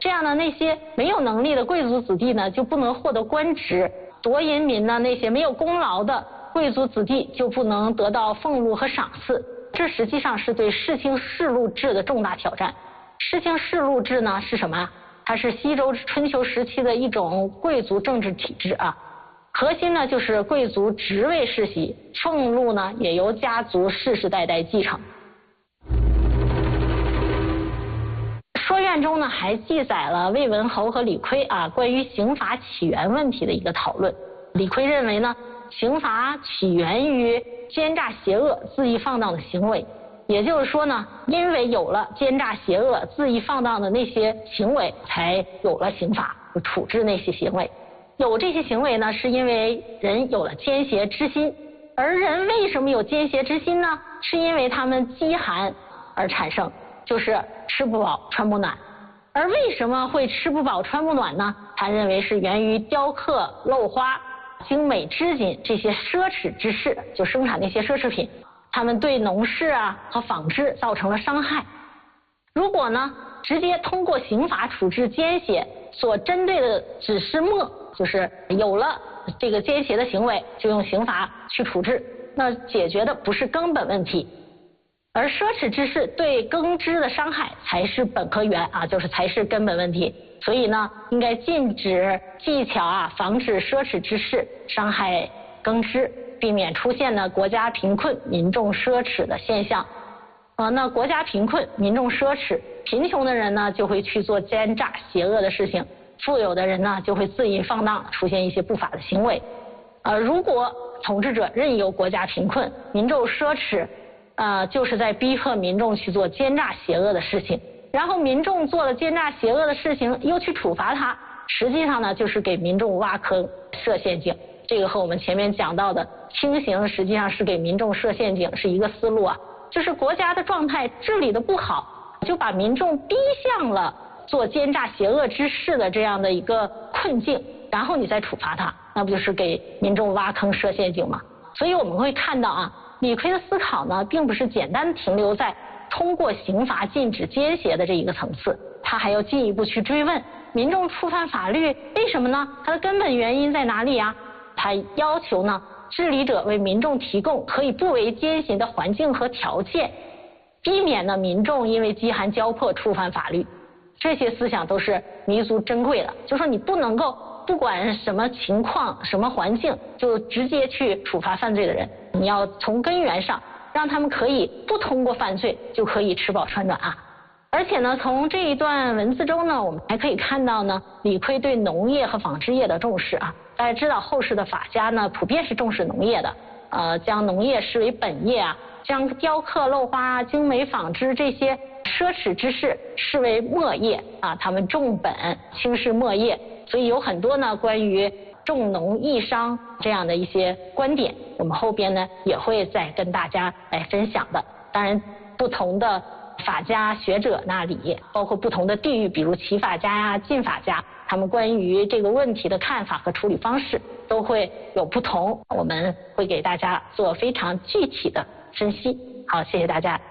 样呢，那些没有能力的贵族子弟呢就不能获得官职，夺银民呢那些没有功劳的贵族子弟就不能得到俸禄和赏赐。这实际上是对世卿世禄制的重大挑战。世卿世禄制呢是什么？它是西周春秋时期的一种贵族政治体制啊。核心呢就是贵族职位世袭，俸禄呢也由家族世世代代继承。说院中呢还记载了魏文侯和李悝关于刑罚起源问题的一个讨论。李悝认为呢，刑罚起源于奸诈邪恶、恣意放荡的行为，也就是说呢，因为有了奸诈邪恶、恣意放荡的那些行为，才有了刑罚，处置那些行为。有这些行为呢，是因为人有了奸邪之心。而人为什么有奸邪之心呢？是因为他们饥寒而产生，就是吃不饱穿不暖。而为什么会吃不饱穿不暖呢？他认为是源于雕刻、镂花、精美织锦这些奢侈之事，就生产那些奢侈品，他们对农事和纺织造成了伤害。如果呢直接通过刑罚处置奸邪，所针对的只是末，就是有了这个奸邪的行为就用刑罚去处置，那解决的不是根本问题。而奢侈之事对耕织的伤害才是本和源就是才是根本问题。所以呢，应该禁止技巧防止奢侈之事伤害耕织，避免出现呢国家贫困、民众奢侈的现象。那国家贫困、民众奢侈，贫穷的人呢就会去做奸诈邪恶的事情，富有的人呢就会恣意放荡，出现一些不法的行为。如果统治者任由国家贫困、民众奢侈，就是在逼迫民众去做奸诈邪恶的事情。然后民众做了奸诈邪恶的事情，又去处罚他，实际上呢就是给民众挖坑设陷阱。这个和我们前面讲到的轻刑实际上是给民众设陷阱是一个思路就是国家的状态治理的不好，就把民众逼向了做奸诈邪恶之事的这样的一个困境，然后你再处罚他，那不就是给民众挖坑设陷阱吗？所以我们会看到李悝的思考呢，并不是简单停留在通过刑罚禁止奸邪的这一个层次，他还要进一步去追问民众触犯法律为什么呢？它的根本原因在哪里他要求呢治理者为民众提供可以不为奸邪的环境和条件，避免呢民众因为饥寒交迫触犯法律。这些思想都是弥足珍贵的，就说你不能够不管什么情况、什么环境，就直接去处罚犯罪的人，你要从根源上让他们可以不通过犯罪就可以吃饱穿暖而且呢，从这一段文字中呢，我们还可以看到呢，李悝对农业和纺织业的重视大家知道后世的法家呢，普遍是重视农业的，将农业视为本业将雕刻、镂花、精美纺织这些奢侈之事视为末业他们重本轻视末业，所以有很多呢关于重农抑商这样的一些观点，我们后边呢也会再跟大家来分享的。当然，不同的法家学者那里，包括不同的地域，比如齐法家晋法家，他们关于这个问题的看法和处理方式都会有不同，我们会给大家做非常具体的分析。好，谢谢大家。